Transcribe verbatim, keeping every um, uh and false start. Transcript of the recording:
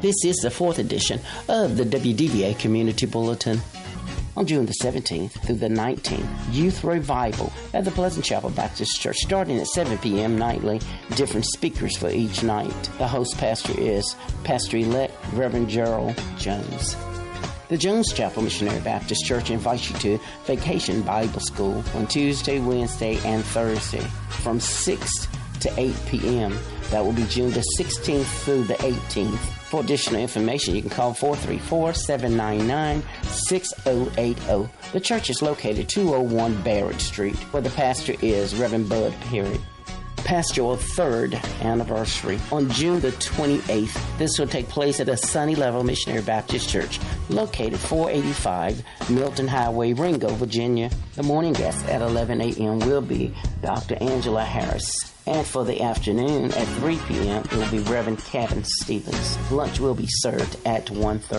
This is the fourth edition of the W D V A Community Bulletin. On June the seventeenth through the nineteenth, Youth Revival at the Pleasant Chapel Baptist Church, starting at seven p.m. nightly, different speakers for each night. The host pastor is Pastor-elect Reverend Gerald Jones. The Jones Chapel Missionary Baptist Church invites you to Vacation Bible School on Tuesday, Wednesday, and Thursday from six to eight p.m. That will be June the sixteenth through the eighteenth. For additional information, you can call four three four, seven nine nine, six zero eight zero. The church is located at two oh one Barrett Street, where the pastor is Reverend Bud Perry. Pastoral third anniversary on June the twenty-eighth. This will take place at a Sunny Level Missionary Baptist Church, located four eighty-five Milton Highway, Ringo, Virginia. The morning guest at eleven a.m. will be Doctor Angela Harris. And for the afternoon at three p.m., it will be Reverend Kevin Stevens. Lunch will be served at one thirty.